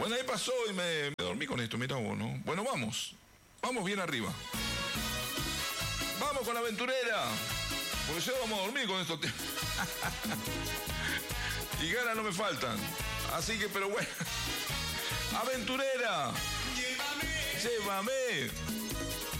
Bueno, ahí pasó y me dormí con esto, mira vos, ¿no? Bueno, vamos. Vamos bien arriba. Vamos con la aventurera. Porque ya vamos a dormir con esto. Y ganas no me faltan. Así que, pero bueno. Aventurera. Llévame.